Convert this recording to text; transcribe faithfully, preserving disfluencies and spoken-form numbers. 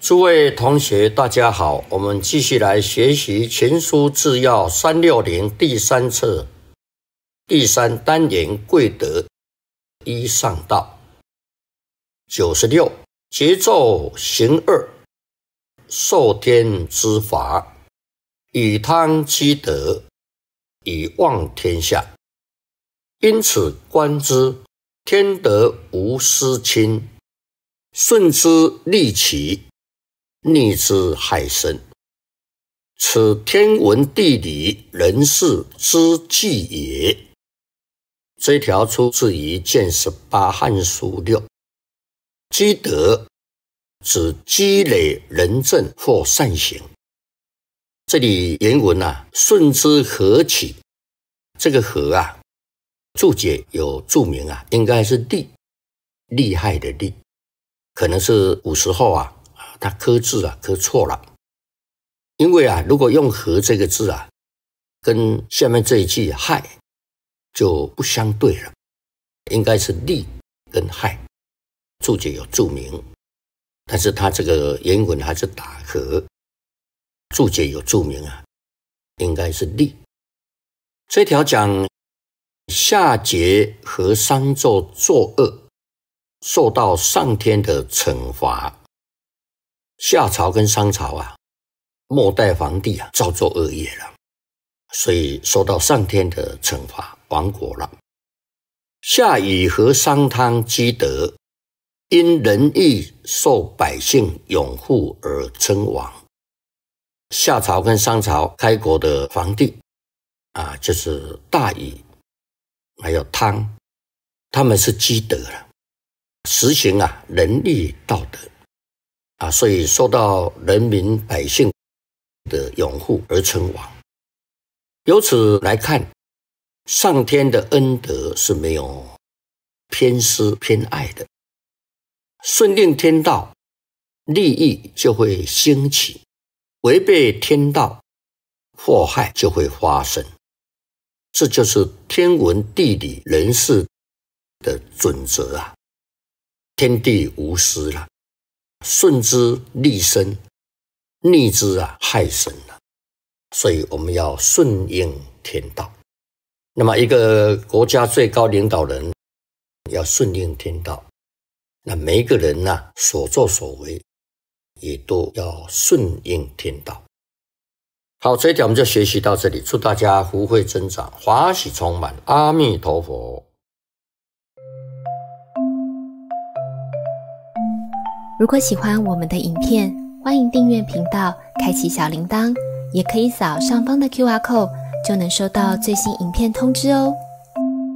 诸位同学大家好，我们继续来学习群书治要三六零第三册第三单元贵德一上道。九十六节奏行二，受天之法，以汤积德，以望天下。因此观之，天德无私亲，顺之利己，逆之害身，此天文地理人事之纪也。这一条出自于卷十八汉书六。积德指积累仁政或善行。这里原文啊，顺之和起，这个和啊，注解有注明啊，应该是利，厉害的利，可能是古时候啊。他刻字啊刻错了，因为啊，如果用和这个字啊，跟下面这一句害就不相对了，应该是利跟害，注解有注明，但是他这个原文还是打和，注解有注明啊，应该是利。这条讲夏桀和商纣作恶，受到上天的惩罚。夏朝跟商朝啊，末代皇帝啊，造作恶业了，所以受到上天的惩罚，亡国了。夏禹和商汤积德，因仁义受百姓拥护而称王。夏朝跟商朝开国的皇帝啊，就是大禹还有汤，他们是积德了，实行啊仁义道德。啊，所以受到人民百姓的拥护而称王。由此来看，上天的恩德是没有偏私偏爱的，顺应天道，利益就会兴起；违背天道，祸害就会发生。这就是天文地理人事的准则啊，天地无私了。顺之利身，逆之啊害身了，所以我们要顺应天道。那么一个国家最高领导人要顺应天道，那每一个人呢、啊、所作所为也都要顺应天道。好，这一条我们就学习到这里，祝大家福慧增长，欢喜充满，阿弥陀佛。 如果喜欢我们的影片，欢迎订阅频道，开启小铃铛，也可以扫上方的 Q R code， 就能收到最新影片通知哦。